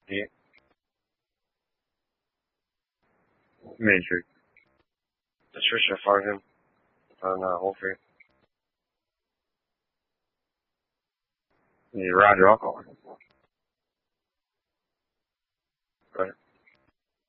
Yeah, Matrix. Patricia Fargan. Hopefully. Yeah, Roger Alcohol. Right.